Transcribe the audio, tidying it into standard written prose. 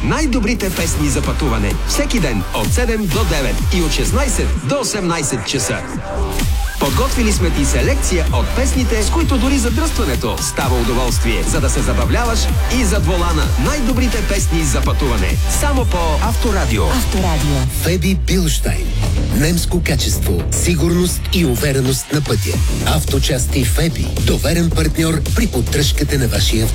Най-добрите песни за пътуване. Всеки ден от 7 до 9 и от 16 до 18 часа. Подготвили сме ти селекция от песните, с които дори задръстването става удоволствие, за да се забавляваш и зад волана. Най-добрите песни за пътуване. Само по Авторадио. Феби Билштайн. Немско качество, сигурност и увереност на пътя. Авточасти Феби. Доверен партньор при поддръжката на вашия